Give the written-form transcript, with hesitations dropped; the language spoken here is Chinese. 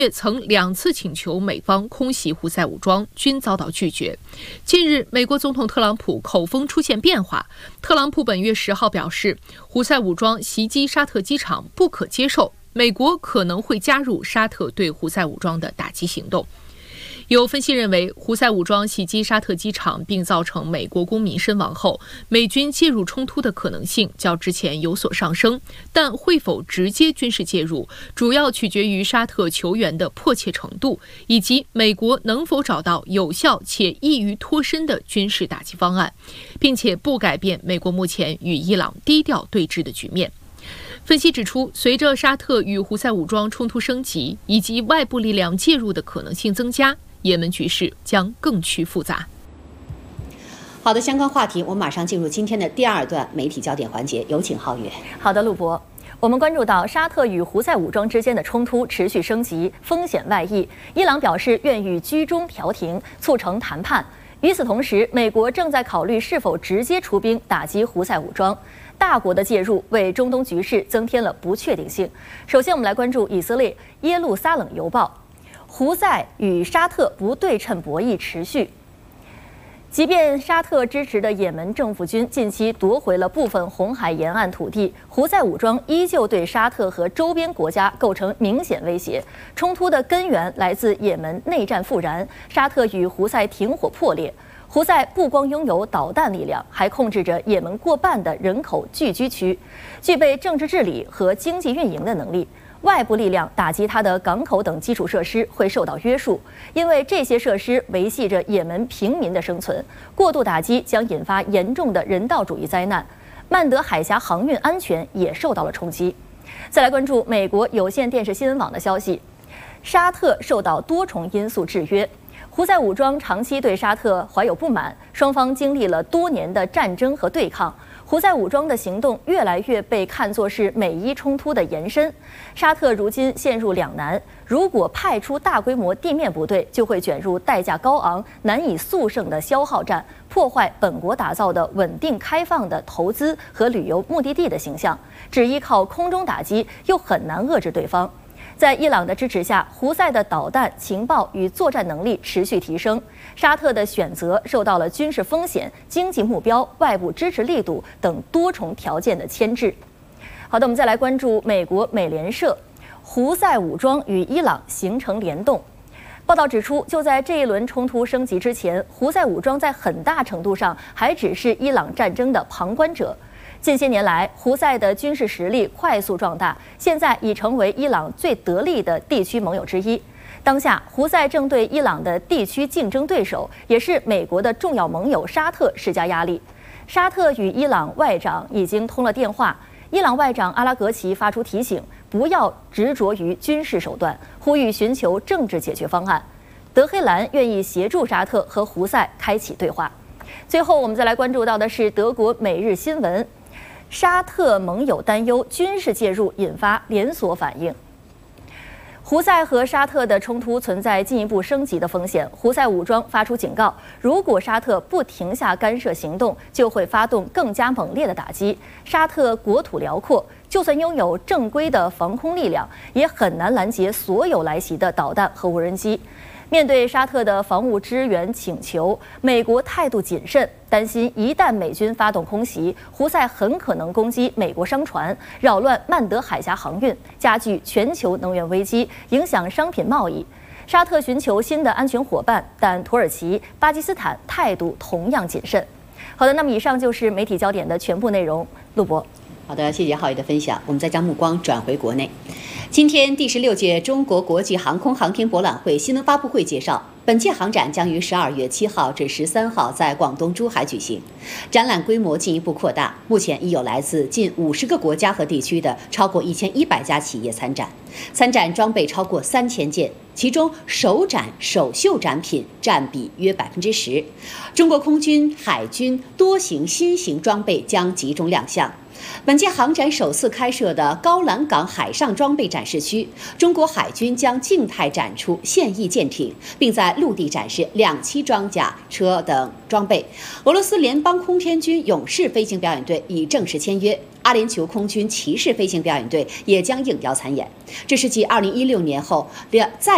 曾2次请求美方空袭胡塞武装，均遭到拒绝。近日，美国总统特朗普口风出现变化。特朗普本月10号表示，胡塞武装袭击沙特机场不可接受，美国可能会加入沙特对胡塞武装的打击行动。有分析认为，胡塞武装袭击沙特机场并造成美国公民身亡后，美军介入冲突的可能性较之前有所上升，但会否直接军事介入，主要取决于沙特求援的迫切程度，以及美国能否找到有效且易于脱身的军事打击方案，并且不改变美国目前与伊朗低调对峙的局面。分析指出，随着沙特与胡塞武装冲突升级，以及外部力量介入的可能性增加，也门局势将更趋复杂。 好的，相关话题我们马上进入今天的第2段媒体焦点环节，有请皓月。 好的，陆博，我们关注到沙特与胡塞武装之间的冲突持续升级，风险外溢。伊朗表示愿意居中调停，促成谈判。与此同时，美国正在考虑是否直接出兵打击胡塞武装。大国的介入为中东局势增添了不确定性。首先，我们来关注以色列耶路撒冷邮报。胡塞与沙特不对称博弈持续，即便沙特支持的也门政府军近期夺回了部分红海沿岸土地，胡塞武装依旧对沙特和周边国家构成明显威胁。冲突的根源来自也门内战复燃，沙特与胡塞停火破裂。胡塞不光拥有导弹力量，还控制着也门过半的人口聚居区，具备政治治理和经济运营的能力。外部力量打击它的港口等基础设施会受到约束，因为这些设施维系着也门平民的生存。过度打击将引发严重的人道主义灾难。曼德海峡航运安全也受到了冲击。再来关注美国有线电视新闻网的消息，沙特受到多重因素制约。胡塞武装长期对沙特怀有不满，双方经历了多年的战争和对抗。胡塞武装的行动越来越被看作是美伊冲突的延伸。沙特如今陷入两难：如果派出大规模地面部队，就会卷入代价高昂、难以速胜的消耗战，破坏本国打造的稳定开放的投资和旅游目的地的形象；只依靠空中打击，又很难遏制对方。在伊朗的支持下，胡塞的导弹、情报与作战能力持续提升。沙特的选择受到了军事风险、经济目标、外部支持力度等多重条件的牵制。好的，我们再来关注美国美联社，胡塞武装与伊朗形成联动。报道指出，就在这一轮冲突升级之前，胡塞武装在很大程度上还只是伊朗战争的旁观者。近些年来，胡塞的军事实力快速壮大，现在已成为伊朗最得力的地区盟友之一。当下，胡塞正对伊朗的地区竞争对手，也是美国的重要盟友沙特施加压力。沙特与伊朗外长已经通了电话，伊朗外长阿拉格齐发出提醒，不要执着于军事手段，呼吁寻求政治解决方案。德黑兰愿意协助沙特和胡塞开启对话。最后，我们再来关注到的是德国《每日新闻》。沙特盟友担忧军事介入引发连锁反应。胡塞和沙特的冲突存在进一步升级的风险。胡塞武装发出警告，如果沙特不停下干涉行动，就会发动更加猛烈的打击。沙特国土辽阔，就算拥有正规的防空力量，也很难拦截所有来袭的导弹和无人机。面对沙特的防务支援请求，美国态度谨慎，担心一旦美军发动空袭，胡塞很可能攻击美国商船，扰乱曼德海峡航运，加剧全球能源危机，影响商品贸易。沙特寻求新的安全伙伴，但土耳其、巴基斯坦态度同样谨慎。好的，那么以上就是媒体焦点的全部内容。陆博。 好的，谢谢皓宇的分享。我们再将目光转回国内。今天第16届中国国际航空航天博览会新闻发布会介绍，本届航展将于12月7号至13号在广东珠海举行。展览规模进一步扩大，目前已有来自近50个国家和地区的超过1100家企业参展。参展装备超过3000件，其中首展首秀展品占比约10%。中国空军、海军多型新型装备将集中亮相。本届航展首次开设的高栏港海上装备展示区，中国海军将静态展出现役舰艇，并在陆地展示2栖装甲车等装备。俄罗斯联邦空天军勇士飞行表演队已正式签约，阿联酋空军骑士飞行表演队也将应邀参演。这是继2016年后再